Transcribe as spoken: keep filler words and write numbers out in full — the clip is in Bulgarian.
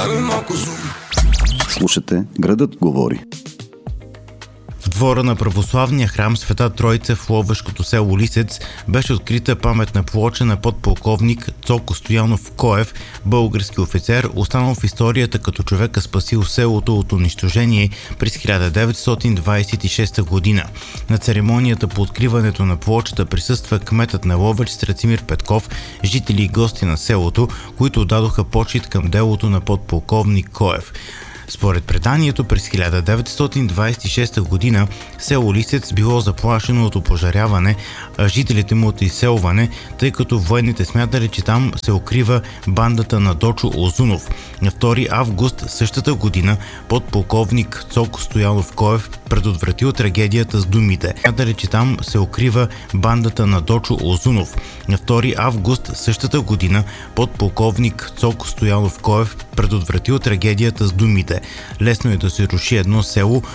Дай ми малко зум. Слушате Градът говори. В двора на православния храм Света Троица в ловешкото село Лисец беше открита паметна плоча на подполковник Цоко Стоянов Коев, български офицер, останал в историята като човека спасил селото от унищожение през хиляда деветстотин двадесет и шеста година. На церемонията по откриването на плочата присъства кметът на Ловеч Страцимир Петков, жители и гости на селото, които дадоха почит към делото на подполковник Коев. Според преданието, през хиляда деветстотин двадесет и шеста година село Лисец било заплашено от опожаряване, а жителите му от изселване, тъй като военните смятали, че там се укрива бандата на Дочо Озунов. На втори август същата година подполковник Цоко Стоянов Коев предотвратил трагедията с думите: смятали, че там се укрива бандата на Дочо Озунов. На втори август същата година подполковник Цоко Стоянов Коев предотвратил трагедията с думите: лесно е да се руши едно село,